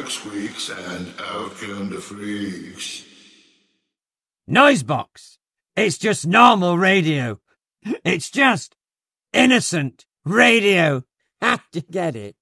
squeaks and out come the freaks. Noisebox. It's just normal radio. It's just innocent radio. How'd you get it?